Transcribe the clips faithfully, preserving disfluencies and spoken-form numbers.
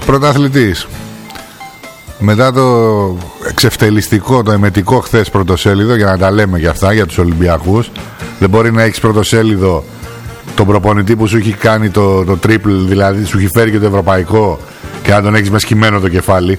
Πρωταθλητής. Μετά το εξευτελιστικό, το εμετικό χθες πρωτοσέλιδο, για να τα λέμε και αυτά για τους Ολυμπιακούς, δεν μπορεί να έχεις πρωτοσέλιδο τον προπονητή που σου έχει κάνει το, το triple, δηλαδή σου έχει φέρει και το ευρωπαϊκό, και να τον έχεις με σκυμμένο το κεφάλι.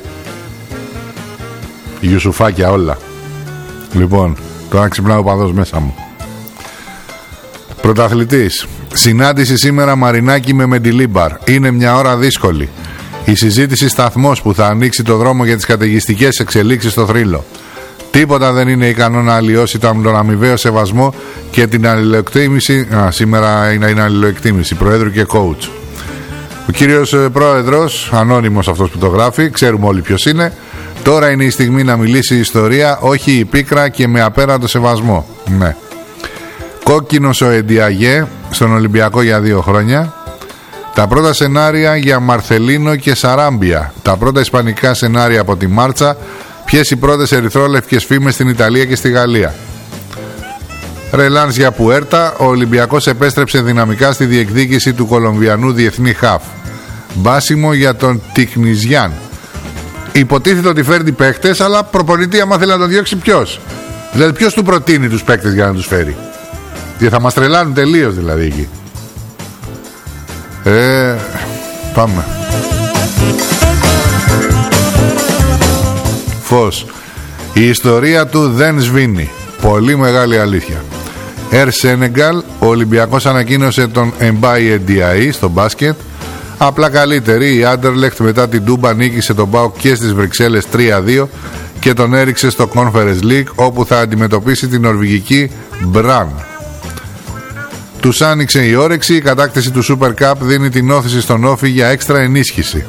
Ιουσουφάκια όλα. Λοιπόν, τώρα ξυπνάω ο παδός μέσα μου. Πρωταθλητής. Συνάντηση σήμερα Μαρινάκη με Μεντιλίμπαρ. Είναι μια ώρα δύσκολη. Η συζήτηση σταθμός που θα ανοίξει το δρόμο για τις καταιγιστικές εξελίξεις στο θρύλο. Τίποτα δεν είναι ικανό να αλλοιώσει τον αμοιβαίο σεβασμό και την αλληλοεκτίμηση. Α, σήμερα είναι η αλληλοεκτίμηση Προέδρου και coach. Ο κύριος Πρόεδρος, ανώνυμος αυτός που το γράφει, ξέρουμε όλοι ποιος είναι. Τώρα είναι η στιγμή να μιλήσει η ιστορία, όχι η πίκρα και με απέραντο σεβασμό. Ναι. Κόκκινος ο Εντιαγέ στον Ολυμπιακό για δύο χρόνια. Τα πρώτα σενάρια για Μαρθελίνο και Σαράμπια. Τα πρώτα ισπανικά σενάρια από τη Μάρτσα. Ποιες οι πρώτες ερυθρόλευκες φήμες στην Ιταλία και στη Γαλλία. Ρελάνς για Πουέρτα. Ο Ολυμπιακός επέστρεψε δυναμικά στη διεκδίκηση του Κολομβιανού διεθνή χαφ. Μπάσιμο για τον Τικνιζιάν. Υποτίθεται ότι φέρνει παίκτες, αλλά προπονητή άμα θέλει να τον διώξει ποιος. Δηλαδή ποιος του προτείνει τους παίκτες για να τους φέρει. Γιατί θα μας τρελάνουν τελείως δηλαδή εκεί. Ε, πάμε. Φως. Η ιστορία του δεν σβήνει. Πολύ μεγάλη αλήθεια. Air Senegal. Ο Ολυμπιακός ανακοίνωσε τον Mbaye Ndiaye στο μπάσκετ. Απλά καλύτερη. Η Anderlecht μετά την Τούμπα νίκησε τον ΠΑΟΚ και στις Βρυξέλλες τρία δύο και τον έριξε στο Conference League, όπου θα αντιμετωπίσει την νορβηγική Μπραν. Τους άνοιξε η όρεξη. Η κατάκτηση του Super Cup δίνει την όθηση στον Όφη για έξτρα ενίσχυση.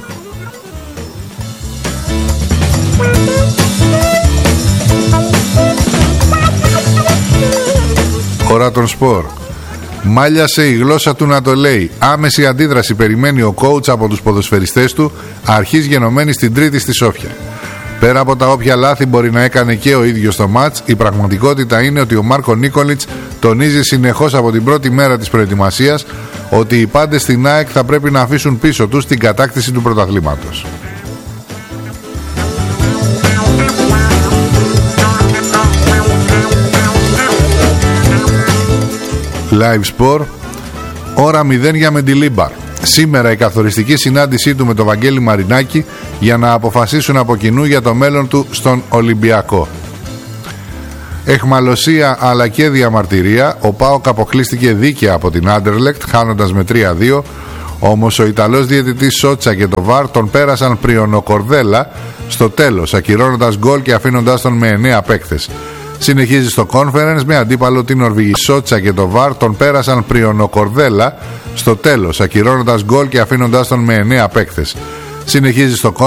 Χώρα των σπορ. Μάλιασε η γλώσσα του να το λέει. Άμεση αντίδραση περιμένει ο coach από τους ποδοσφαιριστές του, αρχής γενομένη στην Τρίτη στη Σόφια. Πέρα από τα όποια λάθη μπορεί να έκανε και ο ίδιος στο μάτς, η πραγματικότητα είναι ότι ο Μάρκο Νίκολιτς τονίζει συνεχώς από την πρώτη μέρα της προετοιμασίας ότι οι πάντες στην ΑΕΚ θα πρέπει να αφήσουν πίσω τους την κατάκτηση του πρωταθλήματος. Live Sport. Ώρα μηδέν για Μεντιλίμπαρ. Σήμερα η καθοριστική συνάντησή του με τον Βαγγέλη Μαρινάκη για να αποφασίσουν από κοινού για το μέλλον του στον Ολυμπιακό. Εχμαλωσία αλλά και διαμαρτυρία. Ο ΠΑΟΚ αποκλείστηκε δίκαια από την Άντερλεκτ χάνοντας με τρία δύο. Όμως ο Ιταλός διαιτητής Σότσα και το βαρ τον πέρασαν Πριονοκορδέλα στο τέλος, ακυρώνοντας γκολ και αφήνοντας τον με εννέα παίκτες. Συνεχίζει στο conference με αντίπαλο την Νορβηγική. Σότσα και το βαρ τον πέρασαν Πριονοκορδέλα στο τέλος, ακυρώνοντας γκολ και αφήνοντας τον με εννέα παίκτες. Συνεχίζει στο